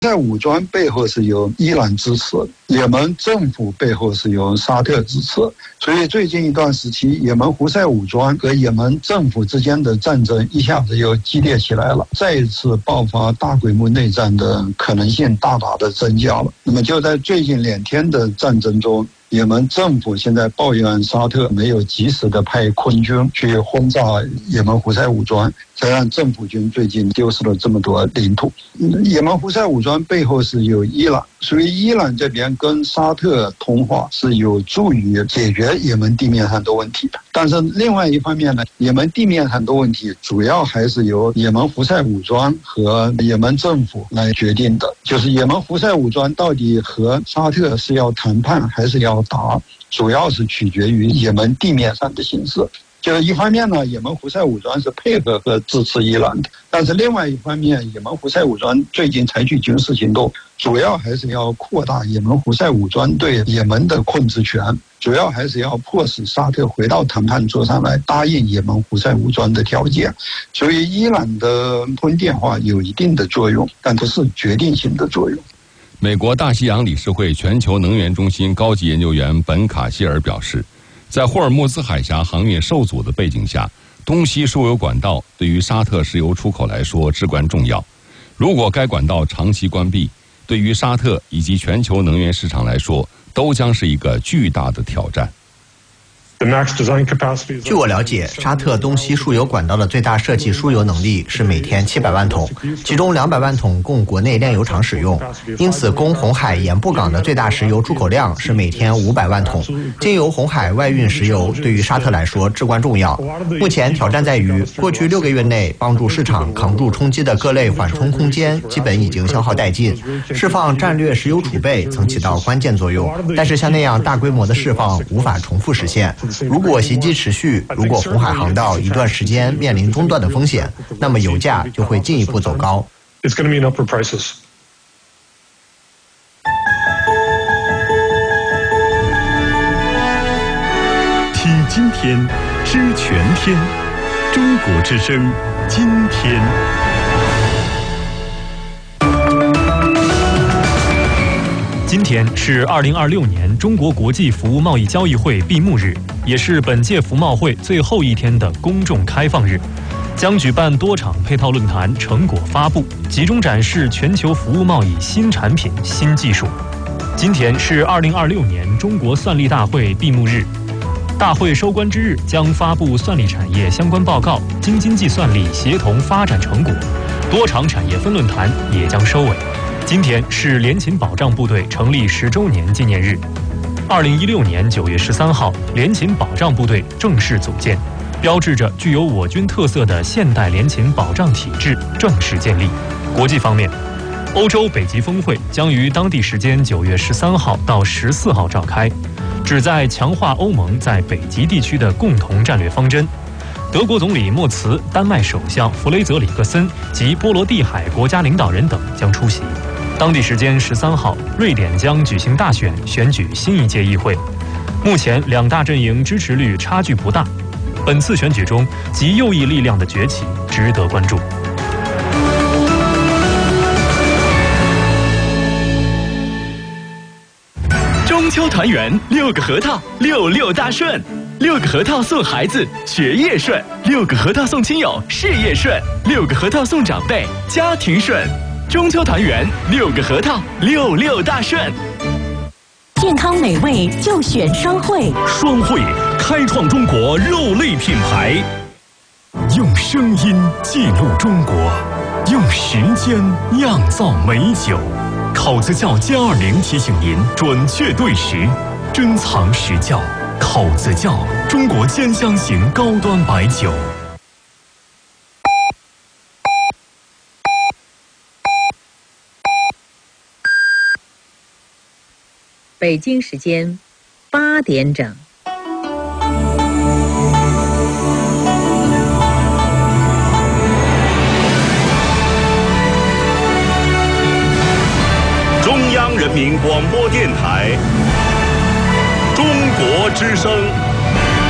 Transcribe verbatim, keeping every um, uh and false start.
在武装背后是由伊朗支持，也门政府背后是由沙特支持，所以最近一段时期，也门胡塞武装和也门政府之间的战争一下子又激烈起来了，再一次爆发大规模内战的可能性大大的增加了。那么就在最近两天的战争中，也门政府现在抱怨沙特没有及时的派空军去轰炸也门胡塞武装，才让政府军最近丢失了这么多领土。也门胡塞武装背后是有伊朗，所以伊朗这边跟沙特通话是有助于解决也门地面上的问题的。但是另外一方面呢，也门地面上的问题主要还是由也门胡塞武装和也门政府来决定的，就是也门胡塞武装到底和沙特是要谈判还是要打，主要是取决于也门地面上的形势。就是一方面呢，也门胡塞武装是配合和支持伊朗的，但是另外一方面，也门胡塞武装最近采取军事行动，主要还是要扩大也门胡塞武装对也门的控制权，主要还是要迫使沙特回到谈判桌上来，答应也门胡塞武装的条件。所以伊朗的通电话有一定的作用，但不是决定性的作用。 美国大西洋理事会全球能源中心高级研究员本卡希尔表示，在霍尔木兹海峡航运受阻的背景下，东西输油管道对于沙特石油出口来说至关重要。如果该管道长期关闭，对于沙特以及全球能源市场来说，都将是一个巨大的挑战。 据我了解，沙特东西输油管道的最大设计输油能力是每天七百万桶，其中两百万桶供国内炼油厂使用，因此供红海盐布港的最大石油出口量是每天五百万桶。经由红海外运石油对于沙特来说至关重要。目前挑战在于，过去六个月内帮助市场扛住冲击的各类缓冲空间基本已经消耗殆尽，释放战略石油储备曾起到关键作用，但是像那样大规模的释放无法重复实现。如果袭击持续，如果红海航道一段时间面临中断的风险，那么油价就会进一步走高。 It's going to mean upward prices. 听今天，知全天，中国之声，今天。 今天是二零二六年中国国际服务贸易交易会闭幕日，也是本届服贸会最后一天的公众开放日，将举办多场配套论坛成果发布，集中展示全球服务贸易新产品、新技术。今天是二零二六年中国算力大会闭幕日，大会收官之日将发布算力产业相关报告、京津冀算力协同发展成果，多场产业分论坛也将收尾。今天是联勤保障部队成立十周年纪念日。二零一六年九月十三号，联勤保障部队正式组建，标志着具有我军特色的现代联勤保障体制正式建立。国际方面，欧洲北极峰会将于当地时间九月十三号到十四号召开，旨在强化欧盟在北极地区的共同战略方针。德国总理默茨、丹麦首相弗雷泽里克森及波罗的海国家领导人等将出席。当地时间十三号，瑞典将举行大选，选举新一届议会。目前两大阵营支持率差距不大。本次选举中，极右翼力量的崛起值得关注。 中秋团圆，六个核桃，六六大顺。六个核桃送孩子，学业顺；六个核桃送亲友，事业顺；六个核桃送长辈，家庭顺。中秋团圆，六个核桃，六六大顺。 健康美味就选双汇， 双汇开创中国肉类品牌，用声音记录中国，用时间酿造美酒。考子窖歼二零提醒您准确对时，珍藏实窖。口子窖，中国兼香型高端白酒。 北京时间八点整。 中央人民广播电台。中国之声。